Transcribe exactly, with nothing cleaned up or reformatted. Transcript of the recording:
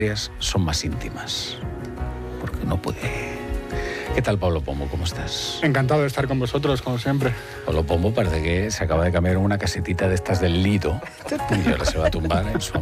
son más íntimas, porque uno puede... ¿Qué tal, Pablo Pombo? ¿Cómo estás? Encantado de estar con vosotros, como siempre. Pablo Pombo parece que se acaba de cambiar una casetita de estas del Lido y ahora se va a tumbar en su